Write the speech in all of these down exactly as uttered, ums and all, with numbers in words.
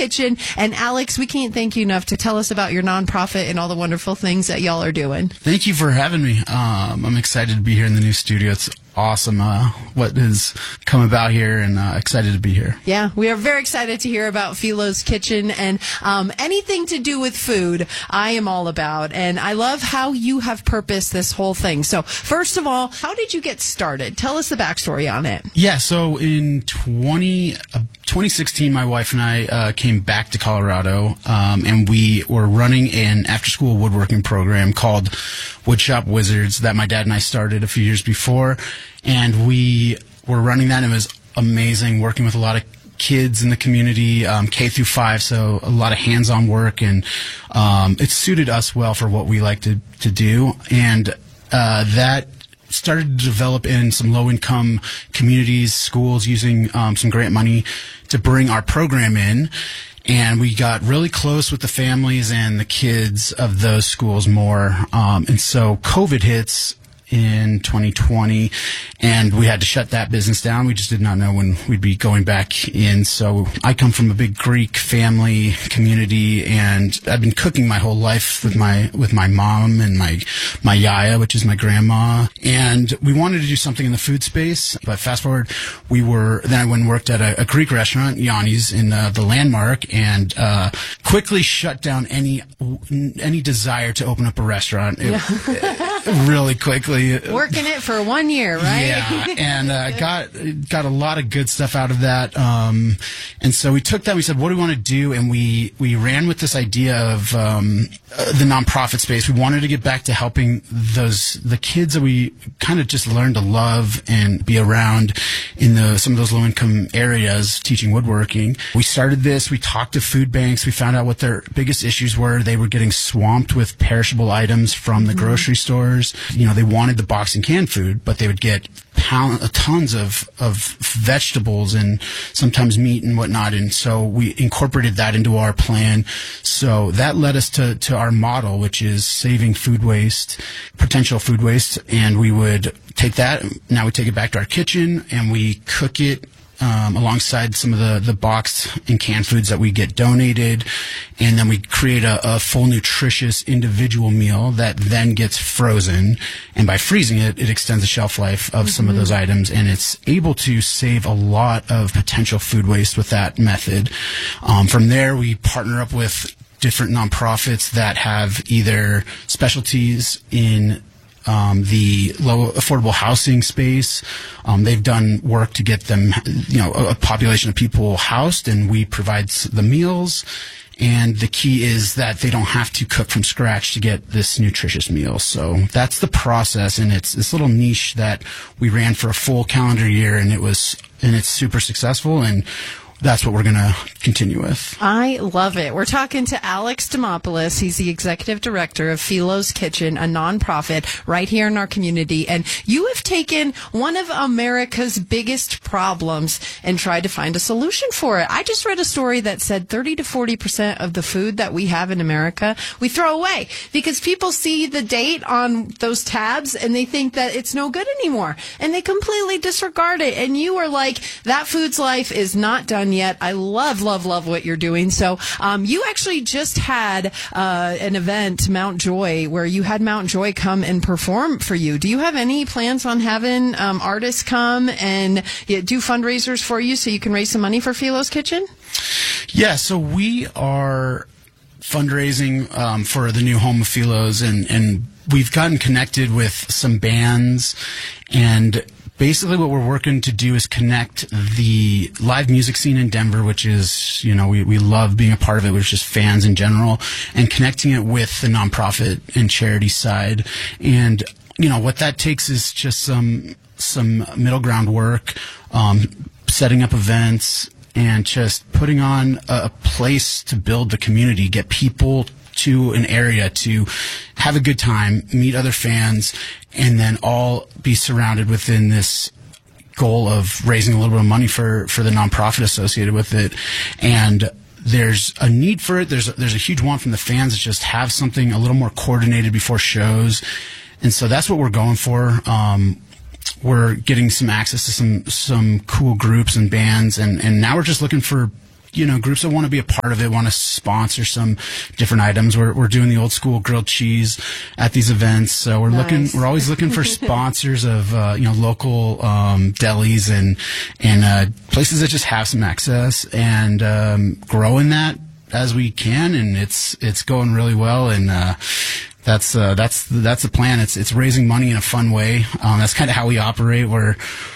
Kitchen. And Alex, we can't thank you enough to tell us about your nonprofit and all the wonderful things that y'all are doing. Thank you for having me. Um, I'm excited to be here in the new studio. It's awesome uh, what has come about here, and uh, excited to be here. Yeah, we are very excited to hear about Philo's Kitchen, and um, anything to do with food, I am all about. And I love how you have purposed this whole thing. So first of all, how did you get started? Tell us the backstory on it. Yeah, so in twenty, uh, twenty sixteen, my wife and I uh, came back to Colorado, um, and we were running an after-school woodworking program called Woodshop Wizards that my dad and I started a few years before. And we were running that, and it was amazing, working with a lot of kids in the community, um, K through five, so a lot of hands-on work, and um, it suited us well for what we like to, to do. And uh, that started to develop in some low-income communities, schools, using um, some grant money to bring our program in. And we got really close with the families and the kids of those schools more. Um, and so COVID hits in twenty twenty, and we had to shut that business down. We just did not know when we'd be going back in. So I come from a big Greek family community, and I've been cooking my whole life with my with my mom and my my yaya, which is my grandma. And we wanted to do something in the food space, but fast forward, we were then I went and worked at a, a Greek restaurant, Yanni's, in uh, the Landmark, and uh, quickly shut down any any desire to open up a restaurant. It, Yeah. really quickly. Working it for one year, right? Yeah, and uh, got got a lot of good stuff out of that. Um, and so we took that. We said, "What do we want to do?" And we we ran with this idea of um, uh, the nonprofit space. We wanted to get back to helping those the kids that we kind of just learned to love and be around in the some of those low income areas, teaching woodworking. We started this. We talked to food banks. We found out what their biggest issues were. They were getting swamped with perishable items from the mm-hmm. grocery stores. You know, they wanted the box and canned food, but they would get pound, tons of, of vegetables and sometimes meat and whatnot. And so we incorporated that into our plan. So that led us to, to our model, which is saving food waste, potential food waste. And we would take that. Now we take it back to our kitchen and we cook it Um, alongside some of the, the boxed and canned foods that we get donated. And then we create a, a full nutritious individual meal that then gets frozen. And by freezing it, it extends the shelf life of mm-hmm. some of those items. And it's able to save a lot of potential food waste with that method. Um, from there, we partner up with different nonprofits that have either specialties in Um, the low affordable housing space. Um, they've done work to get them, you know, a, a population of people housed, and we provide the meals. And the key is that they don't have to cook from scratch to get this nutritious meal. So that's the process, and it's this little niche that we ran for a full calendar year, and it was, and it's super successful, and that's what we're going to continue with. I love it. We're talking to Alex Demopoulos. He's the executive director of Philo's Kitchen, a nonprofit right here in our community. And you have taken one of America's biggest problems and tried to find a solution for it. I just read a story that said thirty to forty percent of the food that we have in America, we throw away because people see the date on those tabs and they think that it's no good anymore. And they completely disregard it. And you are like, that food's life is not done yet. I love, love, love what you're doing. So um, you actually just had uh, an event, Mount Joy, where you had Mount Joy come and perform for you. Do you have any plans on having um, artists come and yeah, do fundraisers for you so you can raise some money for Philo's Kitchen? Yeah, so we are fundraising um, for the new home of Philo's, and, and we've gotten connected with some bands, and basically what we're working to do is connect the live music scene in Denver, which is, you know, we, we love being a part of it. We're just fans in general, and connecting it with the nonprofit and charity side. And, you know, what that takes is just some, some middle ground work, um, setting up events, and just putting on a, a place to build the community, get people to an area to have a good time, meet other fans, and then all be surrounded within this goal of raising a little bit of money for, for the nonprofit associated with it. And there's a need for it. There's a, there's a huge want from the fans to just have something a little more coordinated before shows. And so that's what we're going for. Um, we're getting some access to some, some cool groups and bands. And, and now we're just looking for you know, groups that want to be a part of it, want to sponsor some different items. We're we're doing the old school grilled cheese at these events, so we're Nice. looking. We're always looking for sponsors of uh, you know local um, delis and and uh, places that just have some access, and um, growing that as we can, and it's it's going really well, and uh, that's uh, that's that's the plan. It's it's raising money in a fun way. Um, that's kind of how we operate. We're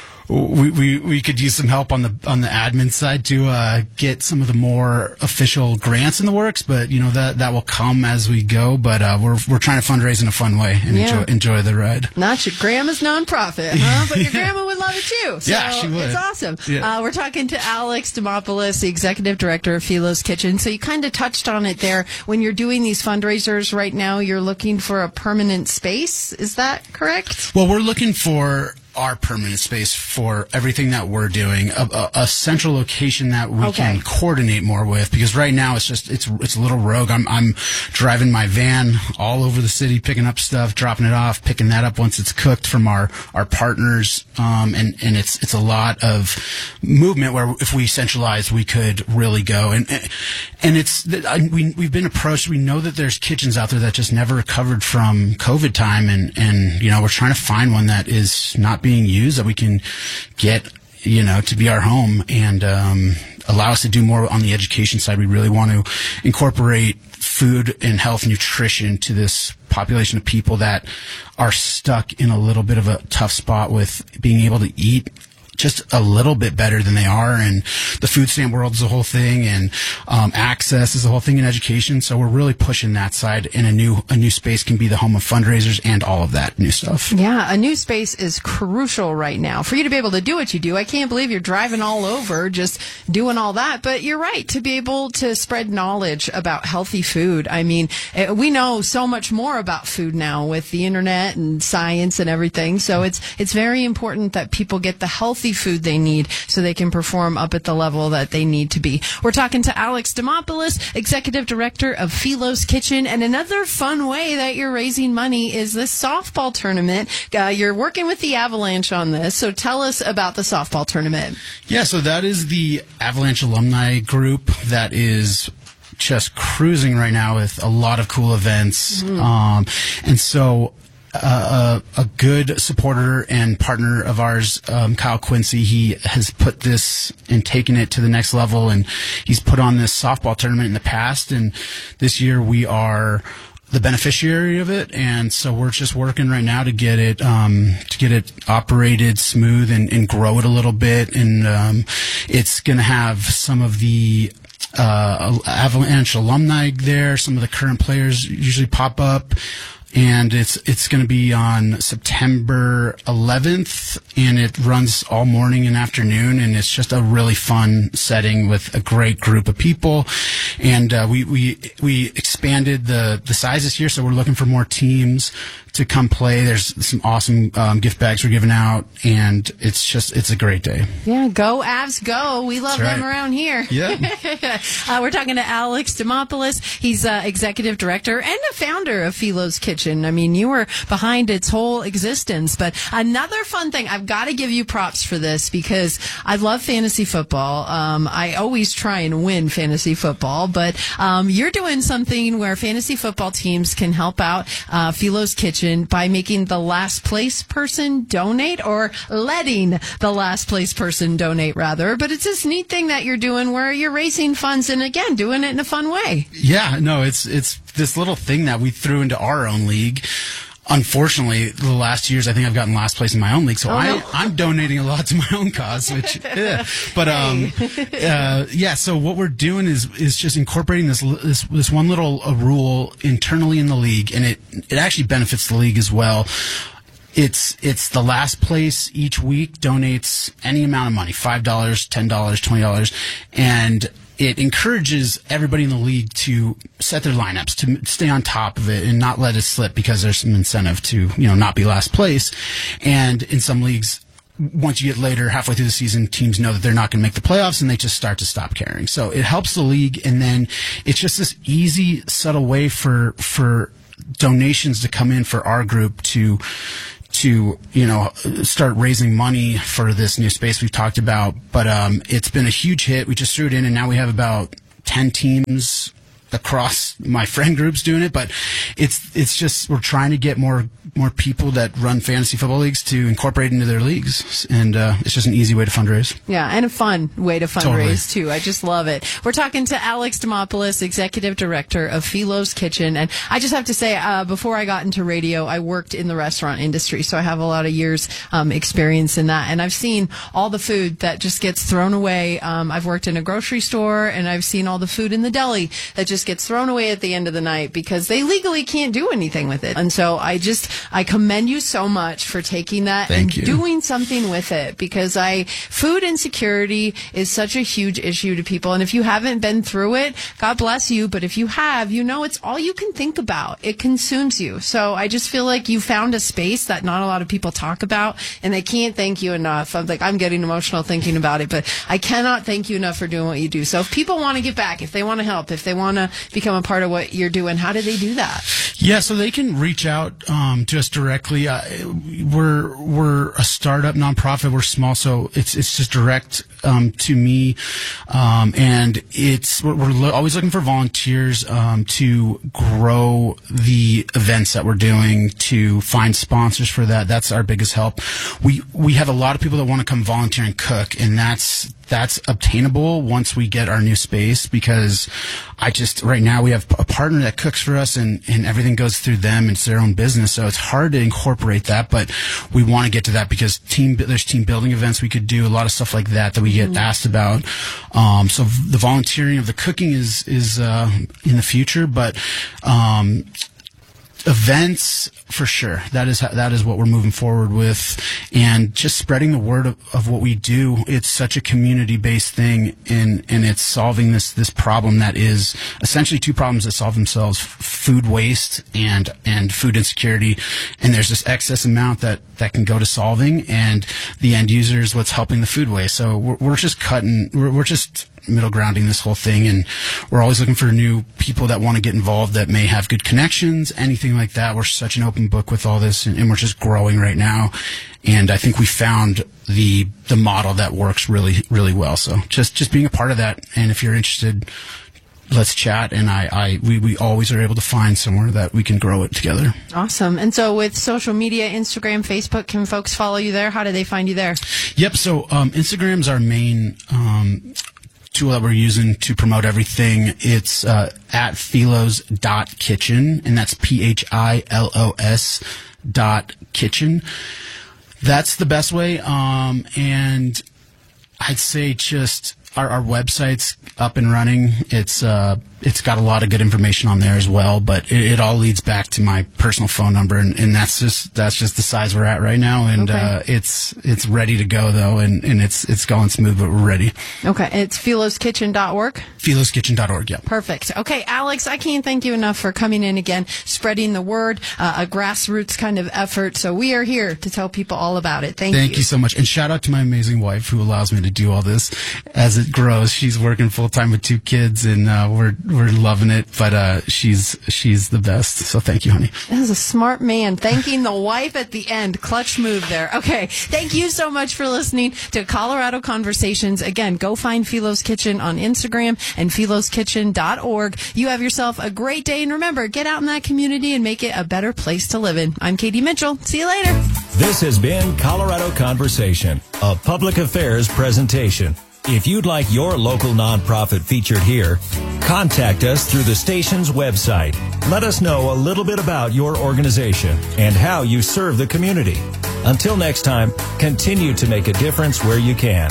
We, we we could use some help on the on the admin side to uh, get some of the more official grants in the works, but you know that that will come as we go. But uh, we're we're trying to fundraise in a fun way and Yeah. enjoy enjoy the ride. Not your grandma's nonprofit, huh? But your grandma would love it too. So Yeah, she would. It's awesome. Yeah. Uh, we're talking to Alex Demopoulos, the executive director of Philo's Kitchen. So you kind of touched on it there. When you're doing these fundraisers right now, you're looking for a permanent space. Is that correct? Well, we're looking for our permanent space for everything that we're doing, a, a, a central location that we Okay. can coordinate more with, because right now it's just it's it's a little rogue. I'm I'm driving my van all over the city, picking up stuff, dropping it off, picking that up once it's cooked from our our partners, um, and and it's it's a lot of movement where if we centralize, we could really go, and and it's I, we we've been approached. We know that there's kitchens out there that just never recovered from COVID time, and and you know we're trying to find one that is not being used, that we can get, you know, to be our home and um, allow us to do more on the education side. We really want to incorporate food and health nutrition to this population of people that are stuck in a little bit of a tough spot with being able to eat just a little bit better than they are, and the food stamp world is the whole thing, and um, access is the whole thing in education. So we're really pushing that side, and a new a new space can be the home of fundraisers and all of that new stuff. Yeah, a new space is crucial right now for you to be able to do what you do. I can't believe you're driving all over just doing all that, but you're right, to be able to spread knowledge about healthy food. I mean, eh, we know so much more about food now with the internet and science and everything, so it's it's very important that people get the healthy food they need so they can perform up at the level that they need to be. We're talking to Alex Demopoulos, executive director of Philo's Kitchen, and another fun way that you're raising money is this softball tournament. Uh, you're working with the Avalanche on this, so tell us about the softball tournament. Yeah, so that is the Avalanche alumni group that is just cruising right now with a lot of cool events. Mm-hmm. Um, and so Uh, a, a good supporter and partner of ours, um, Kyle Quincy, he has put this and taken it to the next level, and he's put on this softball tournament in the past, and this year we are the beneficiary of it, and so we're just working right now to get it um, to get it operated smooth and, and grow it a little bit, and um, it's going to have some of the uh, Avalanche alumni there. Some of the current players usually pop up. And it's it's going to be on September eleventh, and it runs all morning and afternoon, and it's just a really fun setting with a great group of people. And uh, we we we expanded the the size this year, so we're looking for more teams to come play. There's some awesome um, gift bags we're giving out, and it's just it's a great day. Yeah, go Avs, go! We love That's them right. around here. Yeah. uh, we're talking to Alex Demopoulos. He's uh, executive director and the founder of Philo's Kitchen. I mean, you were behind its whole existence. But another fun thing, I've got to give you props for this because I love fantasy football. Um, I always try and win fantasy football, but um, you're doing something where fantasy football teams can help out uh, Philo's Kitchen by making the last place person donate, or letting the last place person donate, rather. But it's this neat thing that you're doing where you're raising funds and, again, doing it in a fun way. Yeah, no, it's it's this little thing that we threw into our own league. Unfortunately, the last years, I think I've gotten last place in my own league, so oh, I, no. I'm donating a lot to my own cause. Which, yeah. But um, uh, yeah. So what we're doing is is just incorporating this this this one little uh, rule internally in the league, and it it actually benefits the league as well. It's it's the last place each week donates any amount of money, five dollars, ten dollars, twenty dollars, and it encourages everybody in the league to set their lineups, to stay on top of it and not let it slip, because there's some incentive to, you know, not be last place. And in some leagues, once you get later, halfway through the season, teams know that they're not going to make the playoffs, and they just start to stop caring. So it helps the league, and then it's just this easy, subtle way for for donations to come in for our group to to, you know, start raising money for this new space we've talked about. But um, it's been a huge hit. We just threw it in, and now we have about ten teams across my friend groups doing it. But it's it's just we're trying to get more more people that run fantasy football leagues to incorporate into their leagues, and uh, it's just an easy way to fundraise. Yeah, and a fun way to fundraise Totally. too. I just love it. We're talking to Alex Demopoulos, Executive Director of Philo's Kitchen, and I just have to say, uh, before I got into radio, I worked in the restaurant industry, so I have a lot of years um, experience in that, and I've seen all the food that just gets thrown away. Um, I've worked in a grocery store, and I've seen all the food in the deli that just gets thrown away at the end of the night because they legally can't do anything with it. And so I just, I commend you so much for taking that Thank and you. doing something with it, because I, food insecurity is such a huge issue to people. And if you haven't been through it, God bless you. But if you have, you know, it's all you can think about. It consumes you. So I just feel like you found a space that not a lot of people talk about, and I can't thank you enough. I'm like, I'm getting emotional thinking about it, but I cannot thank you enough for doing what you do. So if people want to get back, if they want to help, if they want to become a part of what you're doing, how do they do that? Yeah, so they can reach out um, to us directly. Uh, we're we're a startup nonprofit. We're small, so it's it's just direct um, to me, um, and it's we're, we're lo- always looking for volunteers um, to grow the events that we're doing, to find sponsors for that. That's our biggest help. We we have a lot of people that want to come volunteer and cook, and that's that's obtainable once we get our new space, because I just, right now we have a partner that cooks for us, and, and everything goes through them. It's their own business. So it's hard to incorporate that, but we want to get to that because team, there's team building events we could do, a lot of stuff like that that we get mm-hmm. asked about. Um, so the volunteering of the cooking is, is, uh, in the future, but, um, events for sure. That is that is what we're moving forward with, and just spreading the word of, of what we do. It's such a community-based thing, and and it's solving this this problem that is essentially two problems that solve themselves: food waste and and food insecurity. And there's this excess amount that that can go to solving, and the end user is what's helping the food waste. So we're, we're just cutting. We're, we're just middle grounding this whole thing, and we're always looking for new people that want to get involved, that may have good connections, anything like that. We're such an open book with all this, and, and we're just growing right now, and I think we found the the model that works really really well. So just just being a part of that, and if you're interested, let's chat. And I, I we, we always are able to find somewhere that we can grow it together. Awesome. And so with social media, Instagram, Facebook, can folks follow you there? How do they find you there? Yep. So um, Instagram's our main um tool that we're using to promote everything. It's uh, at philos dot kitchen, and that's P H I L O S dot kitchen. That's the best way. Um, and I'd say just our, our website's up and running. It's uh, it's got a lot of good information on there as well, but it, it all leads back to my personal phone number, and, and that's just that's just the size we're at right now, and okay. uh, it's it's ready to go though, and, and it's it's going smooth, but we're ready. Okay, it's philos kitchen dot org. philos kitchen dot org, yeah. Perfect. Okay, Alex, I can't thank you enough for coming in again, spreading the word, uh, a grassroots kind of effort. So we are here to tell people all about it. Thank, Thank you. you so much, and shout out to my amazing wife who allows me to do all this as it grows. She's working full time with two kids, and uh, we're we're loving it. But uh, she's she's the best. So thank you, honey. That is a smart man. Thanking the wife at the end. Clutch move there. Okay. Thank you so much for listening to Colorado Conversations. Again, go find Philo's Kitchen on Instagram and philos kitchen dot org. You have yourself a great day, and remember, get out in that community and make it a better place to live in. I'm Katie Mitchell. See you later. This has been Colorado Conversation, a public affairs presentation. If you'd like your local nonprofit featured here, contact us through the station's website. Let us know a little bit about your organization and how you serve the community. Until next time, continue to make a difference where you can.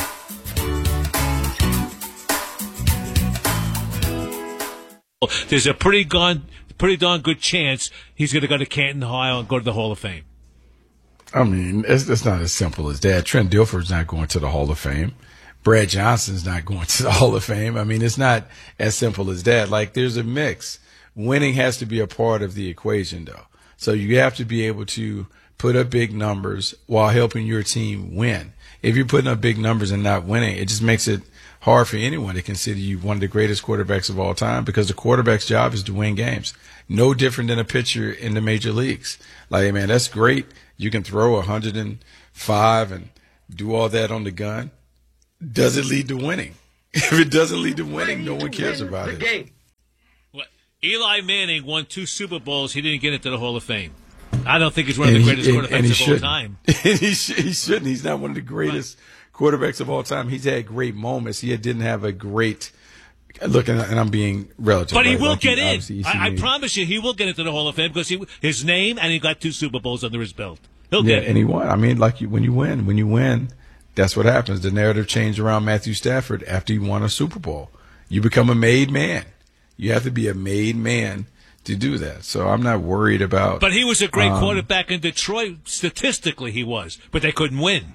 There's a pretty gone, pretty darn good chance he's going to go to Canton, Ohio, and go to the Hall of Fame. I mean, it's, it's not as simple as that. Trent Dilfer's not going to the Hall of Fame. Brad Johnson's not going to the Hall of Fame. I mean, it's not as simple as that. Like, there's a mix. Winning has to be a part of the equation, though. So you have to be able to put up big numbers while helping your team win. If you're putting up big numbers and not winning, it just makes it hard for anyone to consider you one of the greatest quarterbacks of all time, because the quarterback's job is to win games. No different than a pitcher in the major leagues. Like, man, that's great. You can throw one hundred five and do all that on the gun. Does it lead to winning? If it doesn't lead to winning, no one cares about it. Well, Eli Manning won two Super Bowls. He didn't get into the Hall of Fame. I don't think he's one of And the he- greatest and- quarterbacks and he of all shouldn't. time. And he, sh- he shouldn't. He's not one of the greatest quarterbacks of all time. He's had great moments. He didn't have a great look, and and I'm being relative. But he right? will Like, get obviously, in. he's I, I seen- promise you, he will get into the Hall of Fame because he, his name and he got two Super Bowls under his belt. He'll Yeah, get in. and he won. I mean, like you, when you win, when you win, that's what happens. The narrative changed around Matthew Stafford after he won a Super Bowl. You become a made man. You have to be a made man to do that. So I'm not worried about. But he was a great um, quarterback in Detroit. Statistically, he was. But they couldn't win.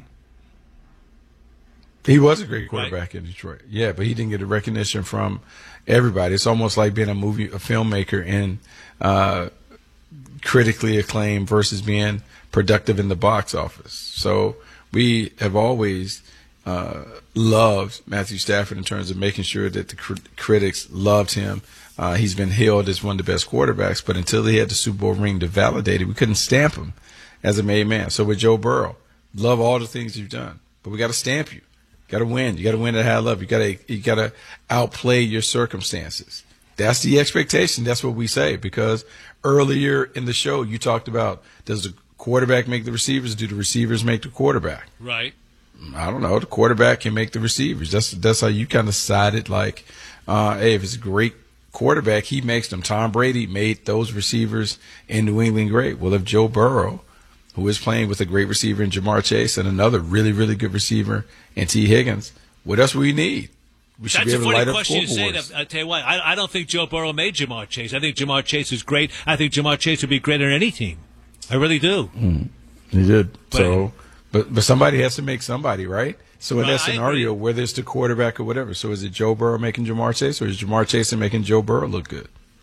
He was a great quarterback in Detroit. Yeah, but he didn't get the recognition from everybody. It's almost like being a movie, a filmmaker, and uh, critically acclaimed versus being productive in the box office. So we have always uh, loved Matthew Stafford in terms of making sure that the cr- critics loved him. Uh, he's been hailed as one of the best quarterbacks, but until he had the Super Bowl ring to validate it, we couldn't stamp him as a made man. So with Joe Burrow, love all the things you've done, but we got to stamp you. Got to win. You got to win at a high level. You got to you got to outplay your circumstances. That's the expectation. That's what we say, because earlier in the show you talked about, does the quarterback make the receivers? Do the receivers make the quarterback? Right. I don't know. The quarterback can make the receivers. That's that's how you kind of sided. Like, uh, hey, if it's a great quarterback, he makes them. Tom Brady made those receivers in New England great. Well, if Joe Burrow, who is playing with a great receiver in Jamar Chase and another really, really good receiver in T. Higgins, what else we need? We should That's be a able to funny light up question to say. scoreboards. I tell you what, I, I don't think Joe Burrow made Jamar Chase. I think Jamar Chase is great. I think Jamar Chase would be great on any team. I really do. He did. But- so, but but somebody has to make somebody, right? So in Right, that I scenario, agree. whether it's the quarterback or whatever, so is it Joe Burrow making Jamar Chase, or is Jamar Chase making Joe Burrow look good?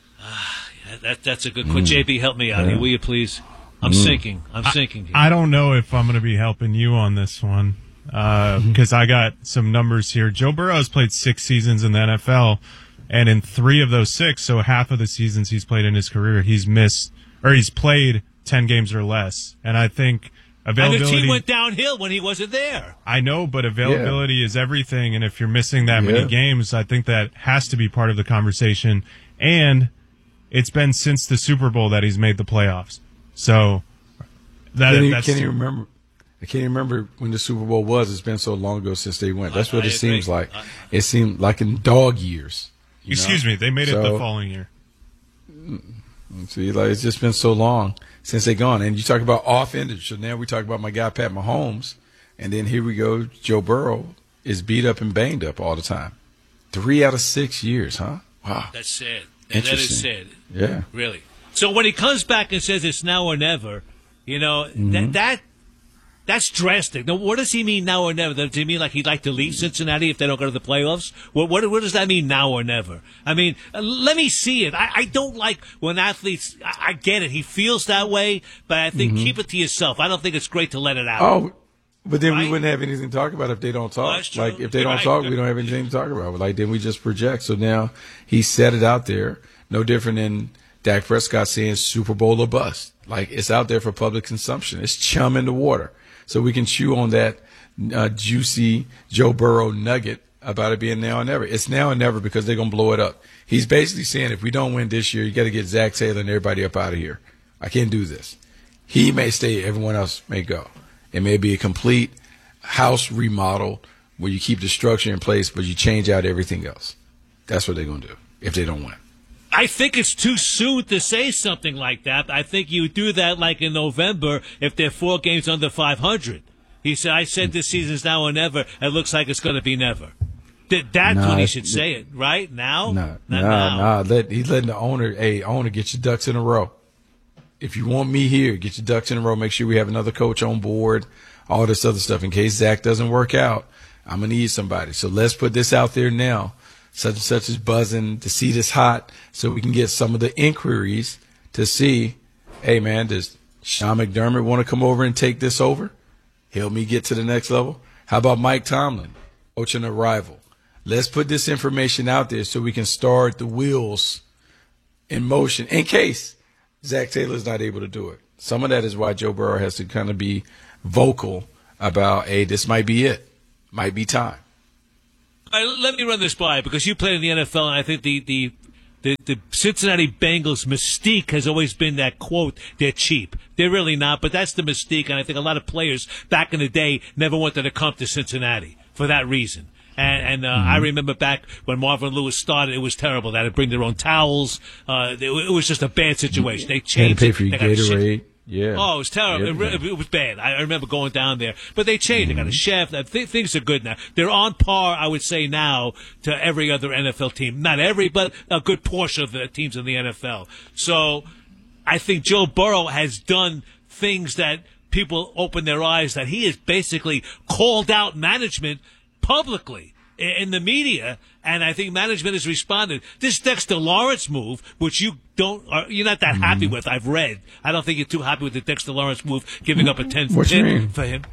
That, that's a good question. J B, help me out Yeah. here, will you please? I'm sinking. I'm sinking here. I don't know if I'm going to be helping you on this one because I got some numbers here. Joe Burrow has played six seasons in the N F L, and in three of those six, so half of the seasons he's played in his career, he's missed or he's played ten games or less. And I think and the availability. team went downhill when he wasn't there. I know, but availability is everything, and if you're missing that Yeah. many games, I think that has to be part of the conversation. And it's been since the Super Bowl that he's made the playoffs. So that Can you, that's can you remember? I can't remember when the Super Bowl was. It's been so long ago since they went. That's I- what I it seems agree. like. I- It seemed like in dog years. you excuse know? me, they made it the So- following year. See, like it's just been so long since they gone. And you talk about off-ended. So now we talk about my guy Pat Mahomes, and then here we go. Joe Burrow is beat up and banged up all the time. Three out of six years, huh? Wow. That's sad. And that is sad. Interesting. Yeah. Really. So when he comes back and says it's now or never, you know, Mm-hmm. that that that's drastic. Now, what does he mean now or never? Does he mean like he'd like to leave Cincinnati if they don't go to the playoffs? What what, what does that mean, now or never? I mean, uh, let me see it. I, I don't like when athletes, I, I get it. He feels that way, but I think keep it to yourself. I don't think it's great to let it out. Mm-hmm. Oh, but then Right? we wouldn't have anything to talk about if they don't talk. Well, that's true. Like if they You're don't right. talk, we don't have anything to talk about. Like then we just project. So now he set it out there. No different than Dak Prescott saying Super Bowl or bust. Like it's out there for public consumption. It's chum in the water. So we can chew on that uh, juicy Joe Burrow nugget about it being now or never. It's now or never because they're going to blow it up. He's basically saying if we don't win this year, you got to get Zach Taylor and everybody up out of here. I can't do this. He may stay. Everyone else may go. It may be a complete house remodel where you keep the structure in place, but you change out everything else. That's what they're going to do if they don't win. I think it's too soon to say something like that. I think you do that like in November if they're four games under five hundred. He said, I said this season's now or never. It looks like it's going to be never. Th- That's Nah, when he it's- should say it, right? Now? Nah, Not nah, now. nah. Let, he's letting the owner, hey, owner, get your ducks in a row. If you want me here, get your ducks in a row. Make sure we have another coach on board, all this other stuff. In case Zach doesn't work out, I'm going to need somebody. So let's put this out there now. Such and such is buzzing. The seat is hot, so we can get some of the inquiries to see, hey, man, does Sean McDermott want to come over and take this over? Help me get to the next level? How about Mike Tomlin, coaching a rival? Let's put this information out there so we can start the wheels in motion in case Zach Taylor's not able to do it. Some of that is why Joe Burrow has to kind of be vocal about, hey, this might be it. Might be time. All right, let me run this by, because you played in the N F L, and I think the, the, the, the Cincinnati Bengals mystique has always been that quote, they're cheap. They're really not, but that's the mystique, and I think a lot of players back in the day never wanted to come to Cincinnati for that reason. And, and uh, mm-hmm. I remember back when Marvin Lewis started, it was terrible. They had to bring their own towels. Uh, it, it was just a bad situation. They changed they had to pay for it. your Gatorade. Yeah. Oh, it was terrible. Yeah. It, it was bad. I remember going down there. But they changed. Mm-hmm. They got a chef. Th- things are good now. They're on par, I would say, now to every other N F L team. Not every, but a good portion of the teams in the N F L. So I think Joe Burrow has done things that people open their eyes, that he has basically called out management publicly in the media, and I think management has responded. This Dexter Lawrence move, which you don't, are, you're not that mm-hmm. happy with, I've read. I don't think you're too happy with the Dexter Lawrence move, giving up a tenth pin for him.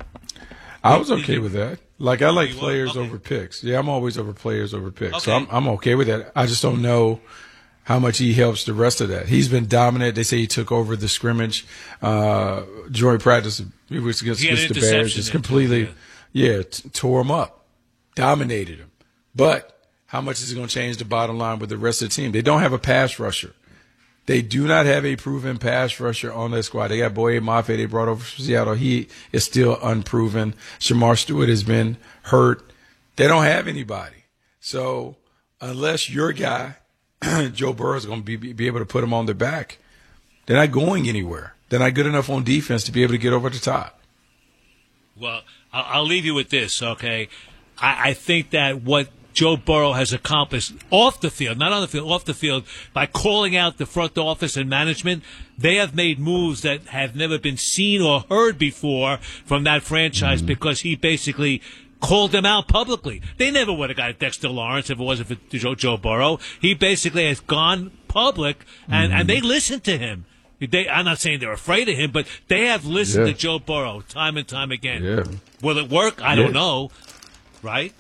I was okay with that. Like, I like you players okay. over picks. Yeah, I'm always over players over picks. Okay. So I'm, I'm okay with that. I just don't know how much he helps the rest of that. He's been dominant. They say he took over the scrimmage. Uh, joint practice, it was against, against the Bears. Just completely, yeah, yeah t- tore him up. Dominated him. But how much is it going to change the bottom line with the rest of the team? They don't have a pass rusher. They do not have a proven pass rusher on their squad. They got Boye Mafe they brought over from Seattle. He is still unproven. Shamar Stewart has been hurt. They don't have anybody. So unless your guy, Joe Burrow, is going to be, be able to put him on their back, they're not going anywhere. They're not good enough on defense to be able to get over the top. Well, I'll leave you with this, okay? I, I think that what Joe Burrow has accomplished off the field, not on the field, off the field, by calling out the front office and management, they have made moves that have never been seen or heard before from that franchise, mm-hmm. because he basically called them out publicly. They never would have got Dexter Lawrence if it wasn't for Joe, Joe Burrow. He basically has gone public, and, mm-hmm. and they listened to him. They, I'm not saying they're afraid of him, but they have listened yeah. to Joe Burrow time and time again. Yeah. Will it work? I yeah. don't know. Right?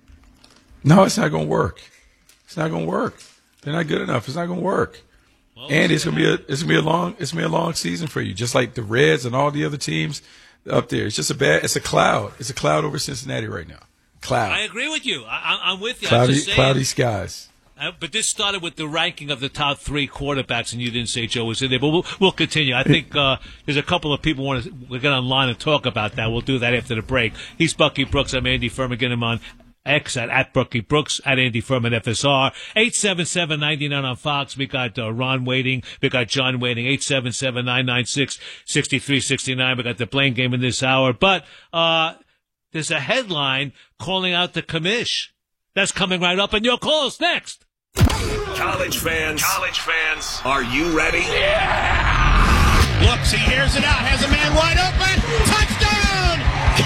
No, it's not going to work. It's not going to work. They're not good enough. It's not going to work. Well, and it's going to be a it's going to be a long it's going to be a long season for you, just like the Reds and all the other teams up there. It's just a bad. It's a cloud. It's a cloud over Cincinnati right now. Cloud. I agree with you. I, I'm with you. Cloudy, I'm just saying, cloudy skies. Uh, but this started with the ranking of the top three quarterbacks, and you didn't say Joe was in there. But we'll, we'll continue. I think uh, there's a couple of people want to we'll get online and talk about that. We'll do that after the break. He's Bucky Brooks. I'm Andy Furman. Get him on X at, at Bucky Brooks, at Andy Furman F S R. eight seven seven, nine nine on Fox. We got uh, Ron waiting. We got John waiting. eight seven seven, nine nine six, six three six nine. We got the Blaine game in this hour. But uh, there's a headline calling out the commish. That's coming right up, and your calls next. College fans, college fans, are you ready? Yeah! Looks, he hears it out, has a man wide open. Touchdown!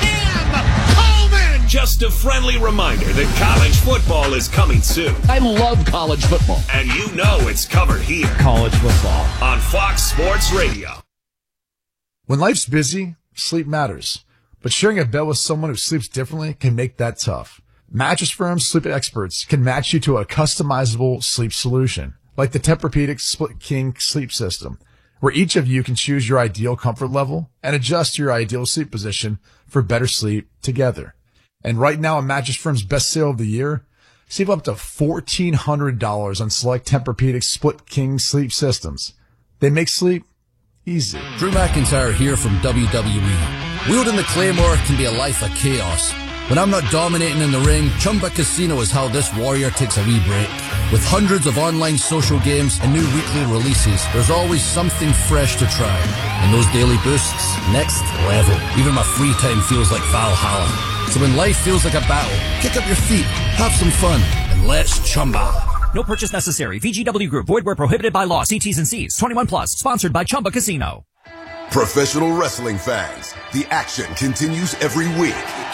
Cam Coleman! Just a friendly reminder that college football is coming soon. I love college football. And you know it's covered here. College football. On Fox Sports Radio. When life's busy, sleep matters. But sharing a bed with someone who sleeps differently can make that tough. Mattress Firm's sleep experts can match you to a customizable sleep solution, like the Tempur-Pedic Split King sleep system, where each of you can choose your ideal comfort level and adjust your ideal sleep position for better sleep together. And right now, on Mattress Firm's best sale of the year, save up to fourteen hundred dollars on select Tempur-Pedic Split King sleep systems. They make sleep easy. Drew McIntyre here from W W E. Wielding the Claymore can be a life of chaos. When I'm not dominating in the ring, Chumba Casino is how this warrior takes a wee break. With hundreds of online social games and new weekly releases, there's always something fresh to try. And those daily boosts, next level. Even my free time feels like Valhalla. So when life feels like a battle, kick up your feet, have some fun, and let's Chumba. No purchase necessary. V G W Group. Void where prohibited by law. See T's and C's. twenty-one plus. Sponsored by Chumba Casino. Professional wrestling fans, the action continues every week.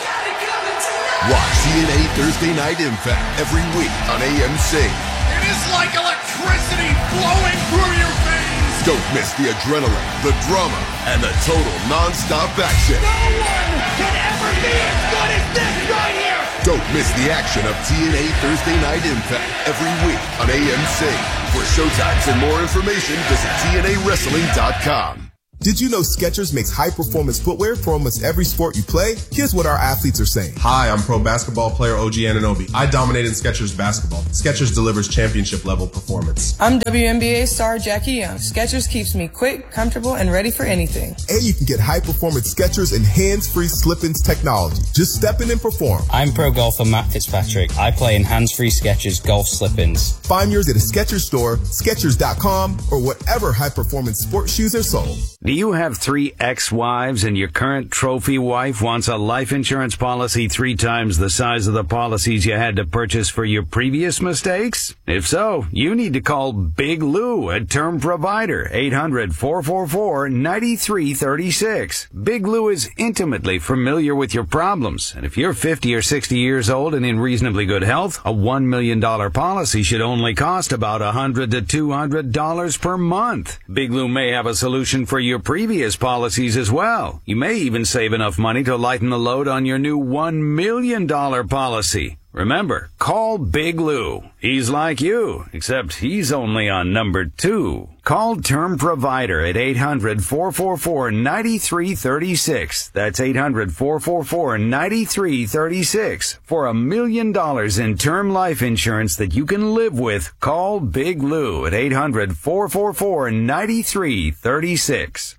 Watch T N A Thursday Night Impact every week on A M C. It is like electricity flowing through your veins. Don't miss the adrenaline, the drama, and the total non-stop action. No one can ever be as good as this right here. Don't miss the action of T N A Thursday Night Impact every week on A M C. For showtimes and more information, visit T N A wrestling dot com. Did you know Skechers makes high-performance footwear for almost every sport you play? Here's what our athletes are saying. Hi, I'm pro basketball player O G Anunoby. I dominated Skechers basketball. Skechers delivers championship-level performance. I'm W N B A star Jackie Young. Skechers keeps me quick, comfortable, and ready for anything. And you can get high-performance Skechers and hands-free slip-ins technology. Just step in and perform. I'm pro golfer Matt Fitzpatrick. I play in hands-free Skechers golf slip-ins. Find yours at a Skechers store, Skechers dot com, or whatever high-performance sports shoes are sold. Do you have three ex-wives and your current trophy wife wants a life insurance policy three times the size of the policies you had to purchase for your previous mistakes? If so, you need to call Big Lou at Term Provider, eight hundred, four four four, nine three three six. Big Lou is intimately familiar with your problems, and if you're fifty or sixty years old and in reasonably good health, a one million dollars policy should only cost about one hundred to two hundred dollars per month. Big Lou may have a solution for your previous policies as well. You may even save enough money to lighten the load on your new one million dollars policy. Remember, call Big Lou. He's like you, except he's only on number two. Call Term Provider at eight hundred, four four four, nine three three six. That's eight hundred, four four four, nine three three six. For a million dollars in term life insurance that you can live with, call Big Lou at eight hundred, four four four, nine three three six.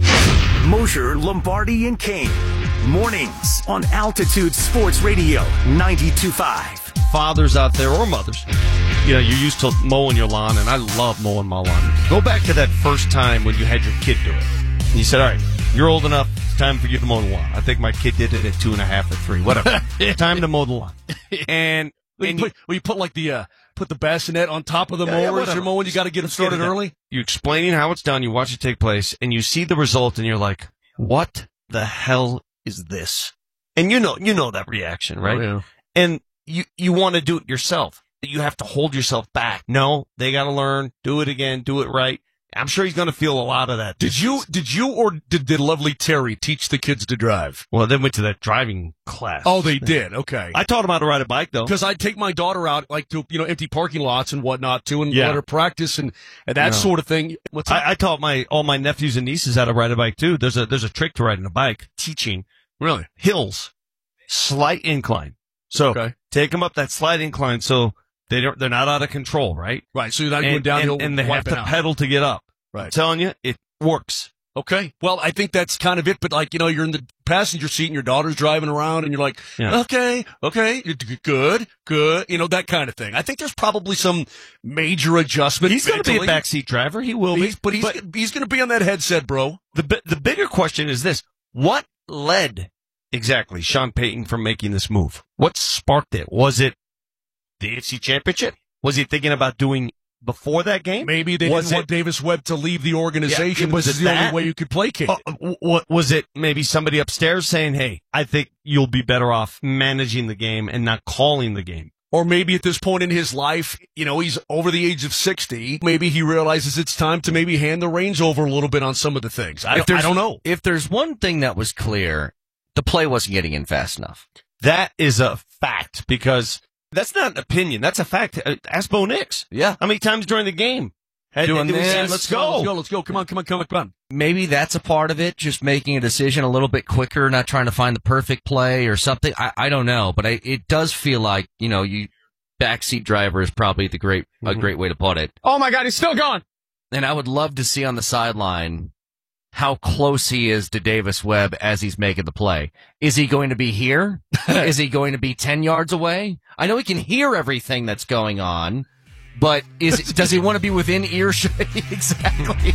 Mosher, Lombardi, and Kane. Mornings on Altitude Sports Radio ninety-two point five. Fathers out there or mothers, you know, you're used to mowing your lawn, and I love mowing my lawn. Go back to that first time when you had your kid do it. And you said, all right, you're old enough, it's time for you to mow the lawn. I think my kid did it at two and a half or three, whatever. Time to mow the lawn. And, Well, and you, put, well, you put like the uh, put the bassinet on top of the Yeah, yeah, mowers whatever. you're mowing. You got to get them started early. You're explaining how it's done. You watch it take place, and you see the result, and you're like, "What the hell is this?" And you know, you know that reaction, right? Oh, yeah. And you you want to do it yourself. You have to hold yourself back. No, they got to learn. Do it again. Do it right. I'm sure he's going to feel a lot of that. Did you did you or did, did lovely Terry teach the kids to drive? Well, they went to that driving class. Oh, they did. Okay. I taught them how to ride a bike, though. Because I'd take my daughter out, like, to, you know, empty parking lots and whatnot, too, and Yeah. let her practice and, and that No. sort of thing. What's that? I, I taught my all my nephews and nieces how to ride a bike too. There's a there's a trick to riding a bike. Teaching Really? hills, slight incline. So Okay. take them up that slight incline so they don't they're not out of control, right? Right, so you're not and, going downhill and, and they have wiping to out. pedal to get up. Right. I'm telling you, it works. Okay. Well, I think that's kind of it. But, like, you know, you're in the passenger seat and your daughter's driving around and you're like, Yeah. okay, okay, you're d- good, good, you know, that kind of thing. I think there's probably some major adjustment. He's going to be a mentally. backseat driver. He will be. He's- but he's, he's going to be on that headset, bro. The bi- the bigger question is this: what led exactly Sean Payton from making this move? What sparked it? Was it the A F C Championship? Was he thinking about doing before that game? Maybe they was didn't it, want Davis Webb to leave the organization. Yeah, was this is it the that? only way you could placate Uh, it. w- w- was it maybe somebody upstairs saying, "Hey, I think you'll be better off managing the game and not calling the game"? Or maybe at this point in his life, you know, he's over the age of sixty. Maybe he realizes it's time to maybe hand the reins over a little bit on some of the things. I, If don't, I there's- don't know. If there's one thing that was clear, the play wasn't getting in fast enough. That is a fact because that's not an opinion. That's a fact. Uh, Ask Bo Nix. Yeah. How many times during the game? Had, Doing it was, this. Let's go. Let's go. Let's go. Come on. Come on. Come on. Come on. Maybe that's a part of it, just making a decision a little bit quicker, not trying to find the perfect play or something. I, I don't know, but I, it does feel like, you know, you backseat driver is probably the great, a great way to put it. Oh my God, he's still gone. And I would love to see on the sideline how close he is to Davis Webb as he's making the play. Is he going to be here? Is he going to be ten yards away? I know he can hear everything that's going on, but is does he want to be within earshot? Exactly.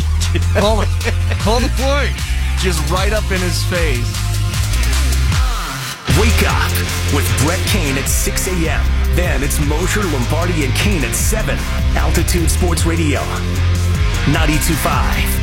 Call it. Call the play. Just right up in his face. Wake up with Brett Kane at six a.m. Then it's Mosher, Lombardi, and Kane at seven. Altitude Sports Radio ninety-two point five.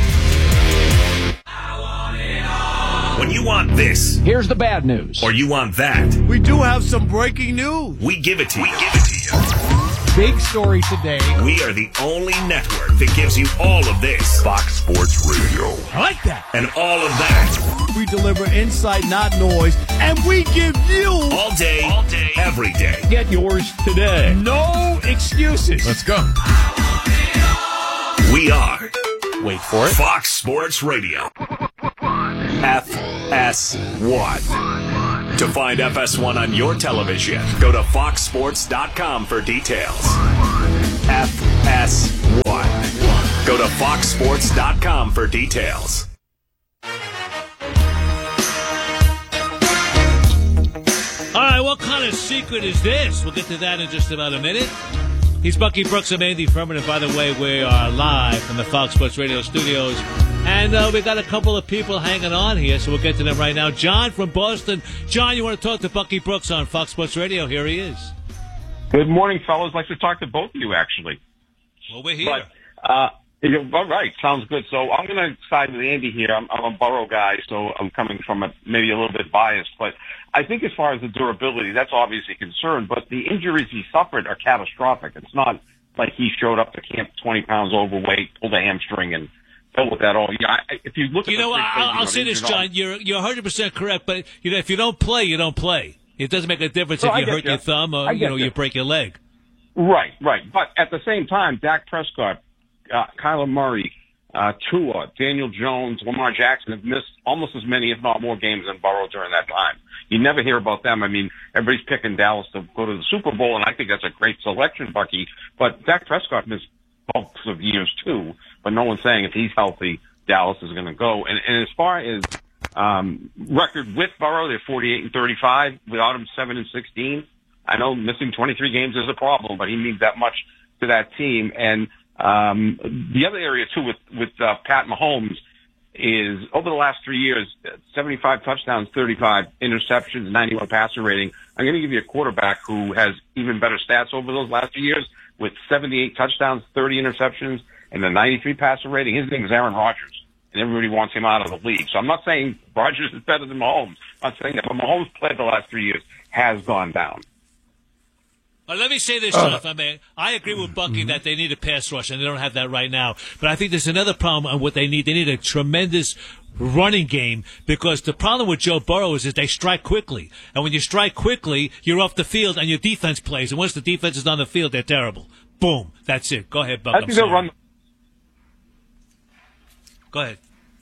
When you want this, here's the bad news. or you want that, We do have some breaking news. we give it to you. We give it to you. Big story today. We are the only network that gives you all of this. Fox Sports Radio. I like that. And all of that. We deliver insight, not noise, and we give you All day, all day, every day. Get yours today. no excuses. Let's go. We are Wait for it. Fox Sports Radio. F S one. To find F S one on your television, go to fox sports dot com for details. F S one. Go to fox sports dot com for details. All right, what kind of secret is this? We'll get to that in just about a minute. He's Bucky Brooks. I'm Andy Furman. And by the way, we are live from the Fox Sports Radio studios. And uh, we got a couple of people hanging on here, so we'll get to them right now. John from Boston. John, you want to talk to Bucky Brooks on Fox Sports Radio? Here he is. Good morning, fellas. I'd like to talk to both of you, actually. Well, we're here. But, uh, all right, sounds good. So I'm going to side with Andy here. I'm, I'm a Burrow guy, so I'm coming from a, maybe a little bit biased. But I think as far as the durability, that's obviously a concern. But the injuries he suffered are catastrophic. It's not like he showed up to camp twenty pounds overweight, pulled a hamstring, and fell with that all. Yeah, I, if you look at you the know, three I'll, things, I'll say this, John. You're you're one hundred percent correct. But you know, if you don't play, you don't play. It doesn't make a difference No, if I you get hurt you. your thumb or I you get know you. you break your leg. Right, right. But at the same time, Dak Prescott, uh, Kyler Murray, uh, Tua, Daniel Jones, Lamar Jackson have missed almost as many, if not more, games than Burrow during that time. You never hear about them. I mean, everybody's picking Dallas to go to the Super Bowl, and I think that's a great selection, Bucky. But Dak Prescott missed bulks of years, too. But no one's saying if he's healthy, Dallas is going to go. And, and as far as um, record with Burrow, they're forty-eight and thirty-five. Without him, seven and sixteen. I know missing twenty-three games is a problem, but he means that much to that team. And um, the other area, too, with, with uh, Pat Mahomes is over the last three years, seventy-five touchdowns, thirty-five interceptions, ninety-one passer rating. I'm going to give you a quarterback who has even better stats over those last few years with seventy-eight touchdowns, thirty interceptions, and a ninety-three passer rating. His name is Aaron Rodgers, and everybody wants him out of the league. So I'm not saying Rodgers is better than Mahomes. I'm not saying that, but Mahomes' play the last three years has gone down. Uh, let me say this, John, if I may. I agree with Bucky mm-hmm. that they need a pass rush, and they don't have that right now. But I think there's another problem on what they need. They need a tremendous running game, because the problem with Joe Burrow is that they strike quickly. And when you strike quickly, you're off the field, and your defense plays. And once the defense is on the field, they're terrible. Boom. That's it. Go ahead, Buck. I think they'll run. Go ahead.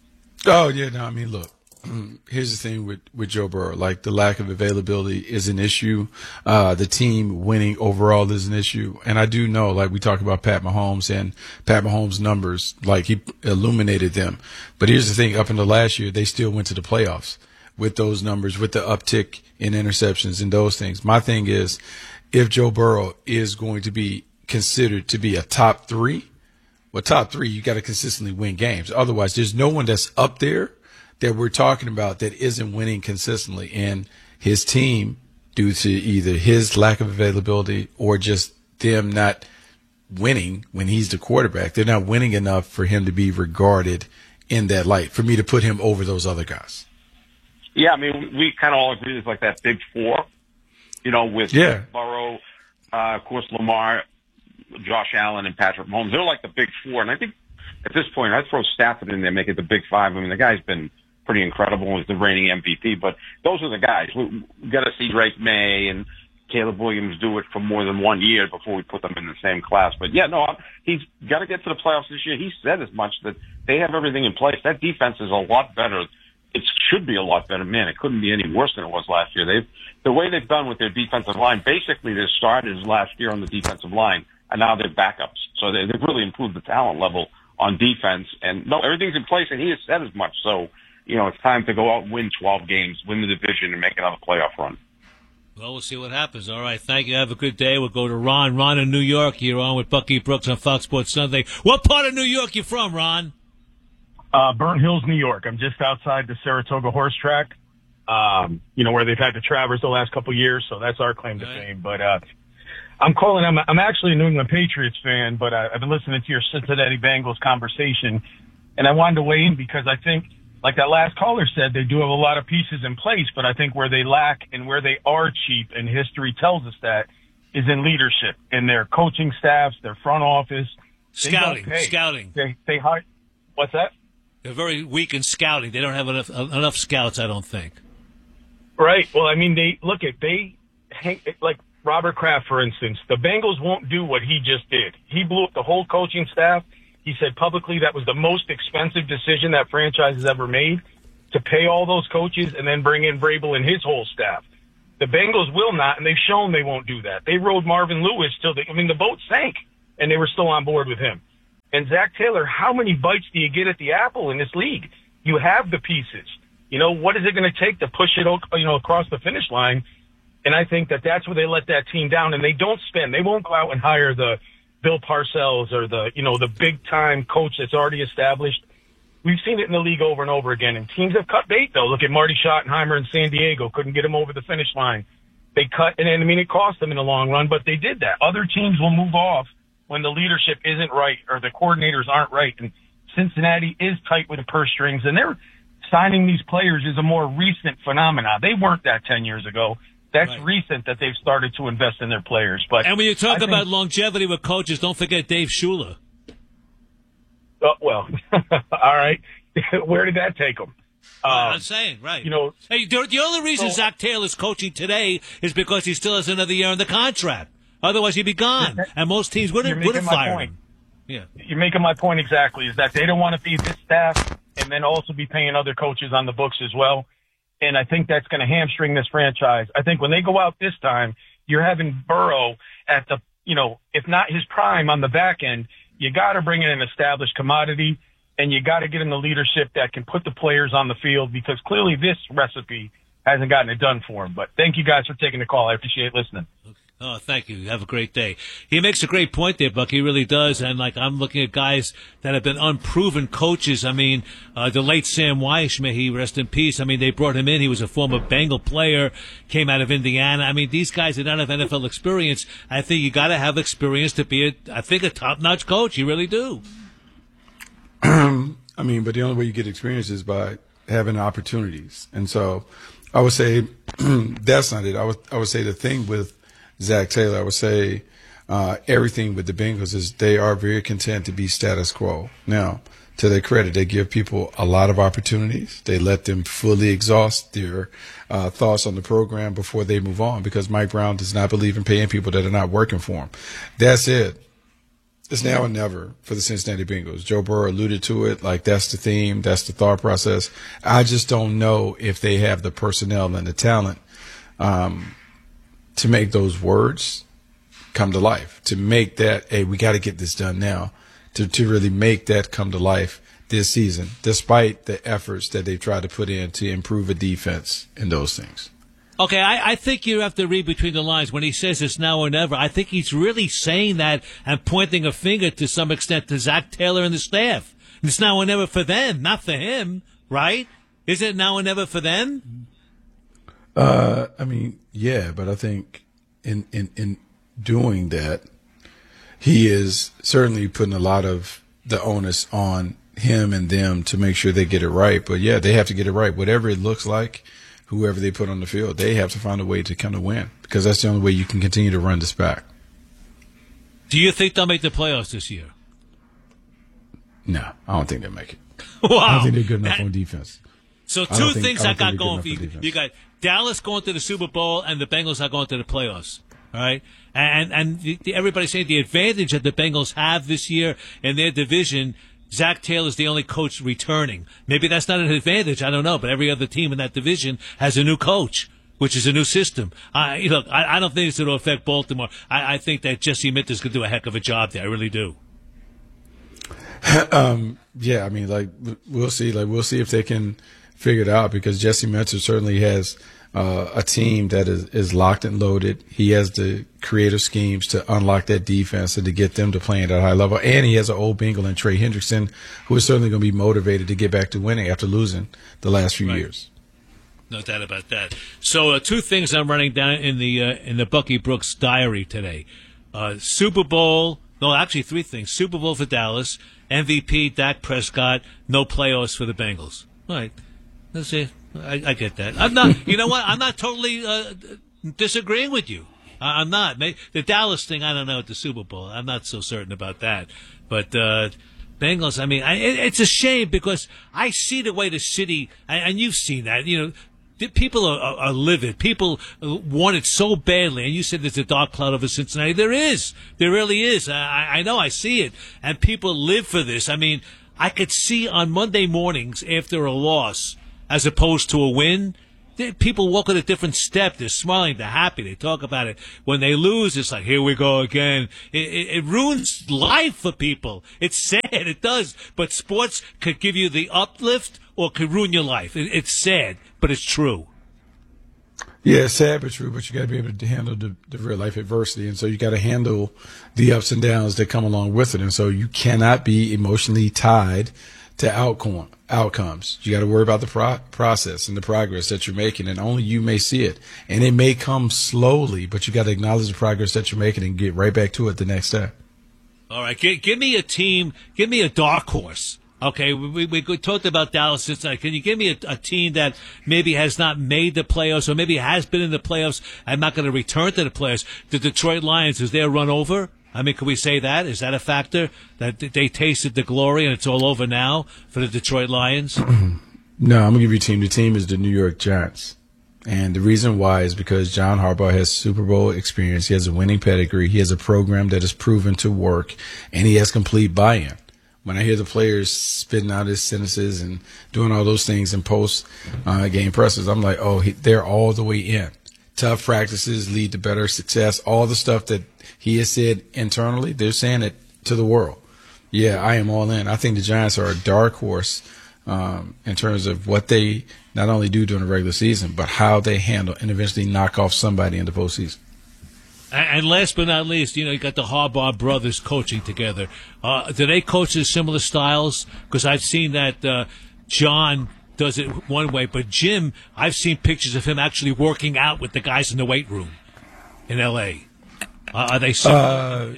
Oh, yeah, no, I mean, look. Here's the thing with, with Joe Burrow. Like, the lack of availability is an issue. Uh, the team winning overall is an issue. And I do know, like, we talk about Pat Mahomes and Pat Mahomes' numbers, like, he illuminated them. But here's the thing. Up until last year, they still went to the playoffs with those numbers, with the uptick in interceptions and those things. My thing is, if Joe Burrow is going to be considered to be a top three, well, top three, you got to consistently win games. Otherwise, there's no one that's up there that we're talking about that isn't winning consistently. And his team, due to either his lack of availability or just them not winning when he's the quarterback, they're not winning enough for him to be regarded in that light, for me to put him over those other guys. Yeah, I mean, we kind of all agree it's like that big four, you know, with yeah. Burrow, uh, of course, Lamar, Josh Allen, and Patrick Mahomes. They're like the big four. And I think at this point, I'd throw Stafford in there, make it the big five. I mean, the guy's been pretty incredible. He's the reigning M V P, but those are the guys. We, we got to see Drake May and Caleb Williams do it for more than one year before we put them in the same class. But yeah, no, he's got to get to the playoffs this year. He said as much that they have everything in place. That defense is a lot better. It should be a lot better. Man, it couldn't be any worse than it was last year. They've, the way they've done with their defensive line, basically their starters last year on the defensive line, and now they're backups. So they, they've really improved the talent level on defense. And no, everything's in place, and he has said as much. So, you know, it's time to go out and win twelve games, win the division, and make another playoff run. Well, we'll see what happens. All right, thank you. Have a good day. We'll go to Ron. Ron in New York. You're on with Bucky Brooks on Fox Sports Sunday. What part of New York you from, Ron? Uh, Burnt Hills, New York. I'm just outside the Saratoga Horse Track, um, you know, where they've had the Travers the last couple of years, so that's our claim to right. fame. But uh, I'm calling, I'm, I'm actually a New England Patriots fan, but I, I've been listening to your Cincinnati Bengals conversation, and I wanted to weigh in because I think, like that last caller said, they do have a lot of pieces in place, but I think where they lack and where they are cheap, and history tells us that, is in leadership, in their coaching staffs, their front office. Scouting, scouting. They, they hire, what's that? They're very weak in scouting. They don't have enough enough scouts, I don't think. Right. Well, I mean, they look at they hang, like Robert Kraft, for instance. The Bengals won't do what he just did. He blew up the whole coaching staff. He said publicly that was the most expensive decision that franchise has ever made, to pay all those coaches and then bring in Vrabel and his whole staff. The Bengals will not, and they've shown they won't do that. They rode Marvin Lewis till the, I mean, the boat sank, and they were still on board with him. And Zach Taylor, how many bites do you get at the apple in this league? You have the pieces. You know, what is it going to take to push it, you know, across the finish line? And I think that that's where they let that team down, and they don't spend. They won't go out and hire the Bill Parcells or the, you know, the big-time coach that's already established. We've seen it in the league over and over again, and teams have cut bait, though. Look at Marty Schottenheimer in San Diego. Couldn't get him over the finish line. They cut, and I mean, it cost them in the long run, but they did that. Other teams will move off when the leadership isn't right or the coordinators aren't right, and Cincinnati is tight with the purse strings, and they're signing these players is a more recent phenomenon. They weren't that ten years ago. That's right. Recent that they've started to invest in their players. But and when you talk I about think, longevity with coaches, don't forget Dave Shula. Oh, well, all right. Where did that take them? Um, I'm saying, right. You know, hey, the, the only reason so, Zach Taylor's coaching today is because he still has another year on the contract. Otherwise, he'd be gone, and most teams wouldn't would have fired point. him. Yeah, you're making my point exactly. Is that they don't want to feed this staff and then also be paying other coaches on the books as well. And I think that's going to hamstring this franchise. I think when they go out this time, you're having Burrow at the, you know, if not his prime on the back end, you got to bring in an established commodity, and you got to get in the leadership that can put the players on the field, because clearly this recipe hasn't gotten it done for him. But thank you guys for taking the call. I appreciate listening. Oh, thank you. Have a great day. He makes a great point there, Buck. He really does. And, like, I'm looking at guys that have been unproven coaches. I mean, uh, the late Sam Weiss, may he rest in peace. I mean, they brought him in. He was a former Bengal player, came out of Indiana. I mean, these guys did not have N F L experience. I think you got to have experience to be, a, I think, a top-notch coach. You really do. I mean, but the only way you get experience is by having opportunities. And so I would say that's not it. I would, I would say the thing with Zach Taylor, I would say uh, everything with the Bengals is they are very content to be status quo. Now, to their credit, they give people a lot of opportunities. They let them fully exhaust their uh, thoughts on the program before they move on, because Mike Brown does not believe in paying people that are not working for him. That's it. It's now or never for the Cincinnati Bengals. Joe Burrow alluded to it. Like, that's the theme. That's the thought process. I just don't know if they have the personnel and the talent um, to make those words come to life, to make that, hey, we got to get this done now, to, to really make that come to life this season, despite the efforts that they've tried to put in to improve a defense and those things. Okay, I, I think you have to read between the lines. When he says it's now or never, I think he's really saying that and pointing a finger to some extent to Zach Taylor and the staff. It's now or never for them, not for him, right? Is it now or never for them? Uh, I mean, yeah, but I think in, in, in doing that, he is certainly putting a lot of the onus on him and them to make sure they get it right. But yeah, they have to get it right. Whatever it looks like, whoever they put on the field, they have to find a way to kind of win, because that's the only way you can continue to run this back. Do you think they'll make the playoffs this year? No, I don't think they'll make it. Wow. I don't think they're good enough that, on defense. So two I things I, I got going for you. You got Dallas going to the Super Bowl, and the Bengals are going to the playoffs. All right, and and the, the, everybody's saying the advantage that the Bengals have this year in their division, Zach Taylor's the only coach returning. Maybe that's not an advantage. I don't know, but every other team in that division has a new coach, which is a new system. I look, I, I don't think it's going to affect Baltimore. I, I think that Jesse Minter's going to do a heck of a job there. I really do. um, yeah, I mean, like, we'll see. Like, we'll see if they can figure it out, because Jesse Minter certainly has uh, a team that is, is locked and loaded. He has the creative schemes to unlock that defense and to get them to play at a high level. And he has an old Bengal in Trey Hendrickson, who is certainly going to be motivated to get back to winning after losing the last few right. years. No doubt about that. So uh, two things I'm running down in the uh, in the Bucky Brooks diary today. Uh, Super Bowl, no, actually three things. Super Bowl for Dallas, M V P Dak Prescott, no playoffs for the Bengals. All right. Let's see. I, I get that. I'm not, you know what? I'm not totally uh, disagreeing with you. I, I'm not. The Dallas thing, I don't know, at the Super Bowl. I'm not so certain about that. But uh, Bengals, I mean, I, it, it's a shame, because I see the way the city, and you've seen that, you know, people are, are, are livid. People want it so badly. And you said there's a dark cloud over Cincinnati. There is. There really is. I, I know. I see it. And people live for this. I mean, I could see on Monday mornings after a loss, as opposed to a win, people walk at a different step. They're smiling. They're happy. They talk about it. When they lose, it's like, here we go again. It, it, it ruins life for people. It's sad. It does. But sports could give you the uplift or could ruin your life. It, it's sad, but it's true. Yeah, it's sad but true, but you got to be able to handle the, the real life adversity. And so you got to handle the ups and downs that come along with it. And so you cannot be emotionally tied to outcome, outcomes. You got to worry about the pro- process and the progress that you're making, and only you may see it. And it may come slowly, but you got to acknowledge the progress that you're making and get right back to it the next day. All right, give, give me a team, give me a dark horse. Okay, we, we, we talked about Dallas Cincinnati. Can you give me a, a team that maybe has not made the playoffs or maybe has been in the playoffs and not going to return to the playoffs? The Detroit Lions, is their run over? I mean, can we say that? Is that a factor, that they tasted the glory and it's all over now for the Detroit Lions? No, I'm going to give you a team. The team is the New York Giants. And the reason why is because John Harbaugh has Super Bowl experience. He has a winning pedigree. He has a program that is proven to work, and he has complete buy-in. When I hear the players spitting out his sentences and doing all those things in post-game uh, presses, I'm like, oh, he, they're all the way in. Tough practices lead to better success. All the stuff that he has said internally, they're saying it to the world. Yeah, I am all in. I think the Giants are a dark horse um, in terms of what they not only do during the regular season, but how they handle and eventually knock off somebody in the postseason. And last but not least, you know, you got the Harbaugh brothers coaching together. Uh, do they coach in similar styles? Because I've seen that uh, John does it one way, but Jim, I've seen pictures of him actually working out with the guys in the weight room in L A. Uh, are they similar? Uh,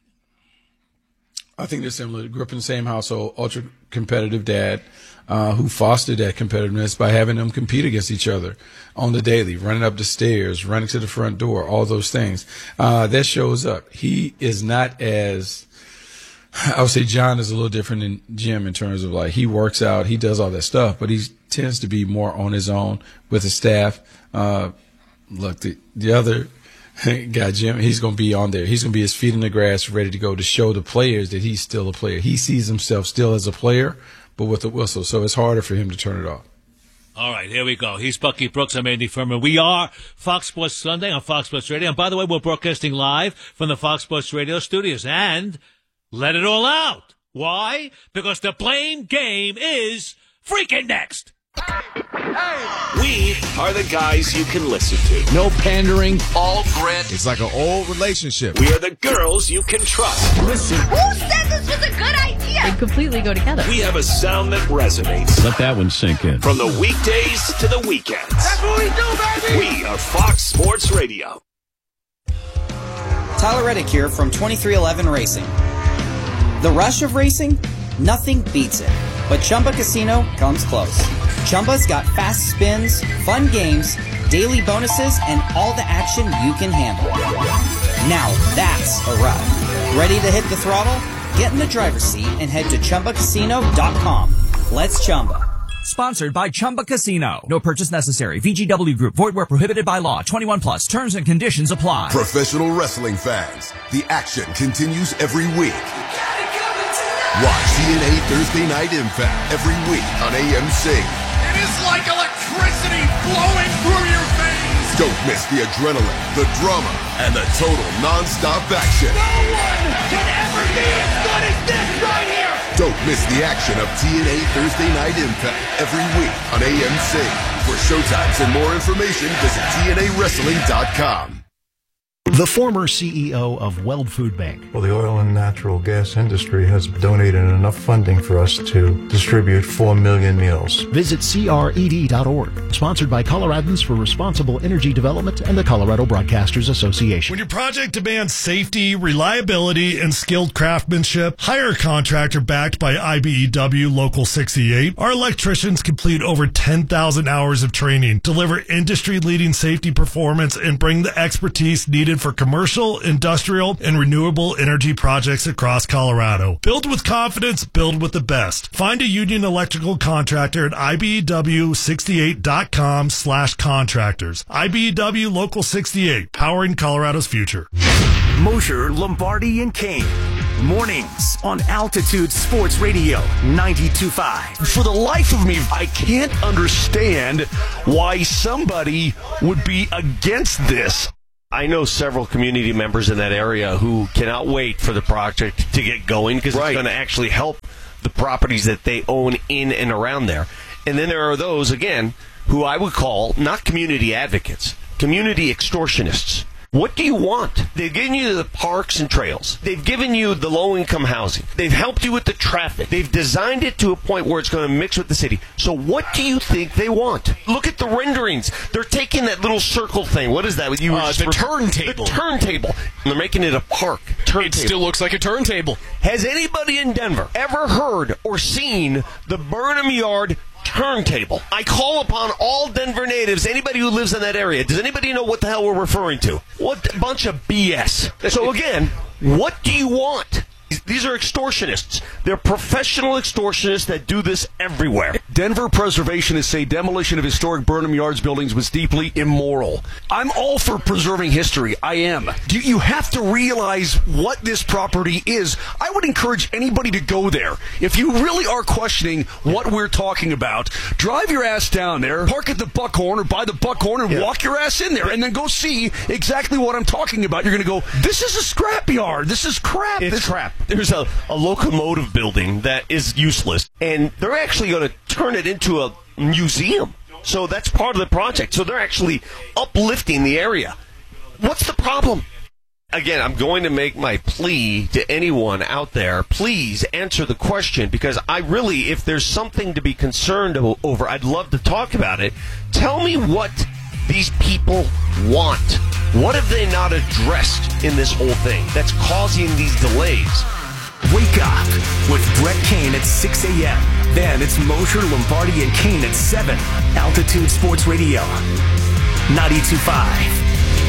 I think they're similar. Grew up in the same household, ultra competitive dad uh, who fostered that competitiveness by having them compete against each other on the daily, running up the stairs, running to the front door, all those things. Uh, that shows up. He is not as, I would say John is a little different than Jim in terms of like he works out, he does all that stuff, but he tends to be more on his own with the staff. Uh, look, the, the other guy, Jim, he's going to be on there. He's going to be his feet in the grass, ready to go to show the players that he's still a player. He sees himself still as a player, but with a whistle, so it's harder for him to turn it off. All right, here we go. He's Bucky Brooks. I'm Andy Furman. We are Fox Sports Sunday on Fox Sports Radio. And by the way, we're broadcasting live from the Fox Sports Radio studios. And let it all out. Why? Because the blame game is freaking next. We are the guys you can listen to. No pandering, all grit. It's like an old relationship. We are the girls you can trust. Listen. Who said this was a good idea? They completely go together. We have a sound that resonates. Let that one sink in. From the weekdays to the weekends. That's what we do, baby! We are Fox Sports Radio. Tyler Reddick here from twenty-three eleven Racing. The rush of racing? Nothing beats it. But Chumba Casino comes close. Chumba's got fast spins, fun games, daily bonuses, and all the action you can handle. Now that's a ride. Ready to hit the throttle? Get in the driver's seat and head to Chumba Casino dot com. Let's Chumba. Sponsored by Chumba Casino. No purchase necessary. V G W Group. Void where prohibited by law. twenty-one plus. Terms and conditions apply. Professional wrestling fans, the action continues every week. Watch T N A Thursday Night Impact every week on A M C. It is like electricity flowing through your veins. Don't miss the adrenaline, the drama, and the total non-stop action. No one can ever be as good as this right here. Don't miss the action of T N A Thursday Night Impact every week on A M C. For showtimes and more information, visit T N A wrestling dot com. The former C E O of Weld Food Bank. Well, the oil and natural gas industry has donated enough funding for us to distribute four million meals. Visit C R E D dot org. Sponsored by Coloradans for Responsible Energy Development and the Colorado Broadcasters Association. When your project demands safety, reliability, and skilled craftsmanship, hire a contractor backed by I B E W Local sixty-eight. Our electricians complete over ten thousand hours of training, deliver industry-leading safety performance, and bring the expertise needed for for commercial, industrial, and renewable energy projects across Colorado. Build with confidence, build with the best. Find a Union Electrical contractor at I B E W sixty-eight dot com slash contractors. I B E W Local sixty-eight, powering Colorado's future. Mosher, Lombardi, and Kane. Mornings on Altitude Sports Radio ninety-two point five. For the life of me, I can't understand why somebody would be against this. I know several community members in that area who cannot wait for the project to get going because Right. it's going to actually help the properties that they own in and around there. And then there are those, again, who I would call not community advocates, community extortionists. What do you want? They've given you the parks and trails. They've given you the low-income housing. They've helped you with the traffic. They've designed it to a point where it's going to mix with the city. So what do you think they want? Look at the renderings. They're taking that little circle thing. What is that? You were Uh, just the re- turntable. The turntable. And they're making it a park. Turntable. It still looks like a turntable. Has anybody in Denver ever heard or seen the Burnham Yard turntable? I call upon all Denver natives, anybody who lives in that area. Does anybody know what the hell we're referring to? What a bunch of B S. So again, what do you want? These are extortionists. They're professional extortionists that do this everywhere. Denver preservationists say demolition of historic Burnham Yards buildings was deeply immoral. I'm all for preserving history. I am. You, you have to realize what this property is. I would encourage anybody to go there. If you really are questioning what we're talking about, drive your ass down there, park at the Buckhorn or by the Buckhorn and Yeah. walk your ass in there and then go see exactly what I'm talking about. You're going to go, this is a scrapyard. This is crap. It's this crap. There's a, a locomotive building that is useless, and they're actually going to turn it into a museum. So that's part of the project. So they're actually uplifting the area. What's the problem? Again, I'm going to make my plea to anyone out there. Please answer the question, because I really, if there's something to be concerned o- over, I'd love to talk about it. Tell me what these people want. What have they not addressed in this whole thing that's causing these delays? Wake up with Brett Kane at six a.m. Then it's Mosher, Lombardi, and Kane at seven. Altitude Sports Radio ninety-two point five.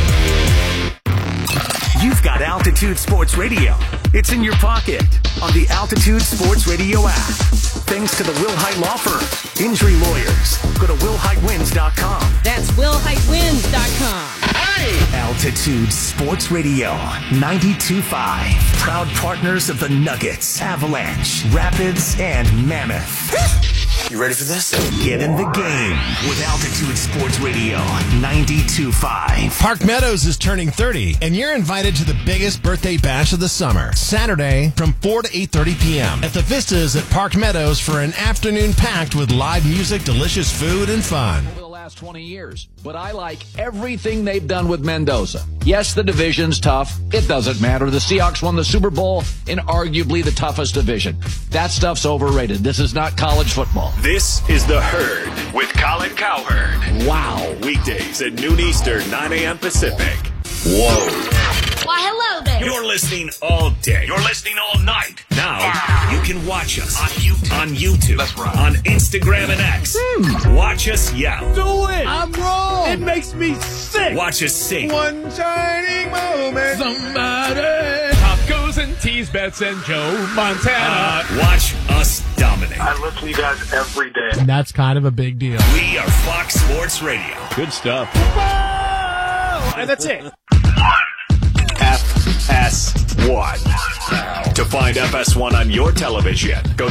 You've got Altitude Sports Radio. It's in your pocket on the Altitude Sports Radio app. Thanks to the Will Height Law Firm. Injury lawyers. Go to will height wins dot com. That's will height wins dot com. Altitude Sports Radio ninety-two point five. Proud partners of the Nuggets, Avalanche, Rapids, and Mammoth. You ready for this? Get in the game with Altitude Sports Radio ninety-two point five. Park Meadows is turning thirty, and you're invited to the biggest birthday bash of the summer. Saturday from four to eight thirty p.m. at the Vistas at Park Meadows for an afternoon packed with live music, delicious food, and fun. Over the last twenty years, but I like everything they've done with Mendoza. Yes, the division's tough. It doesn't matter. The Seahawks won the Super Bowl in arguably the toughest division. That stuff's overrated. This is not college football. This is The Herd with Colin Cowherd. Wow. Weekdays at noon Eastern, nine a.m. Pacific. Whoa. Why, hello there. You're listening all day. You're listening all night. Now, you can watch us on YouTube. On YouTube. That's right. On Instagram and X. Hmm. Watch us yell. Do it. I'm wrong. It makes me sick. Watch us sing. One shining moment. Somebody. Pop goes and tease bets and Joe Montana. Uh, watch us dominate. I listen to you guys every day. That's kind of a big deal. We are Fox Sports Radio. Good stuff. And that's it. F S one. To find F S one on your television, go to